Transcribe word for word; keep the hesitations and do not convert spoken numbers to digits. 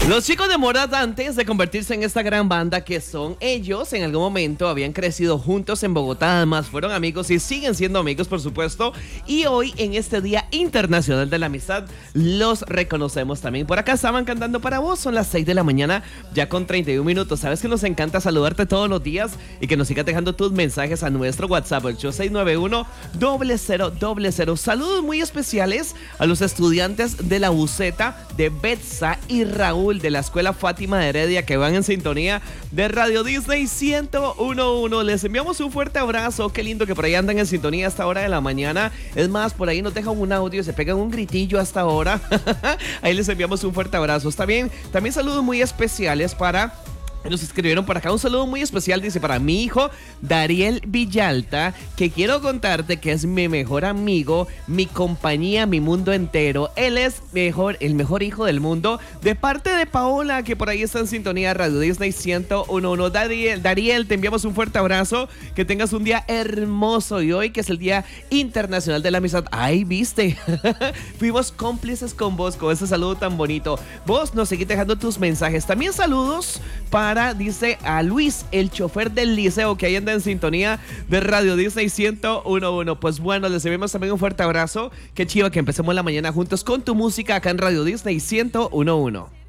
Los chicos de Morat, antes de convertirse en esta gran banda que son ellos, en algún momento habían crecido juntos en Bogotá, además fueron amigos y siguen siendo amigos, por supuesto, y hoy en este Día Internacional de la Amistad los reconocemos también. Por acá estaban cantando para vos, son las seis de la mañana ya con treinta y un minutos. Sabes que nos encanta saludarte todos los días y que nos sigas dejando tus mensajes a nuestro WhatsApp, el ocho seis nueve uno, cero cero cero cero. Saludos muy especiales a los estudiantes de la Buceta, de Betsa y Raúl de la Escuela Fátima de Heredia, que van en sintonía de Radio Disney ciento uno punto uno. Les enviamos un fuerte abrazo. Qué lindo que por ahí andan en sintonía a esta hora de la mañana. Es más, por ahí nos dejan un audio, se pegan un gritillo hasta ahora. Ahí les enviamos un fuerte abrazo. Está bien. También saludos muy especiales para... Nos escribieron por acá un saludo muy especial, dice, para mi hijo Dariel Villalta, que quiero contarte que es mi mejor amigo, mi compañía, mi mundo entero. Él es mejor, el mejor hijo del mundo, de parte de Paola, que por ahí está en sintonía Radio Disney ciento uno punto uno. Dariel, Dariel, te enviamos un fuerte abrazo, que tengas un día hermoso, y hoy que es el Día Internacional de la Amistad, ay, viste, fuimos cómplices con vos, con ese saludo tan bonito. Vos nos seguís dejando tus mensajes. También saludos para Para, dice, a Luis, el chofer del liceo, que ahí anda en sintonía de Radio Disney ciento uno punto uno. Pues bueno, les enviamos también un fuerte abrazo. Qué chiva que empecemos la mañana juntos con tu música acá en Radio Disney ciento uno punto uno.